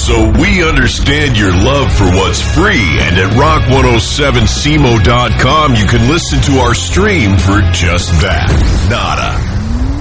So we understand your love for what's free, and at rock107semo.com you can listen to our stream for just that. Nada.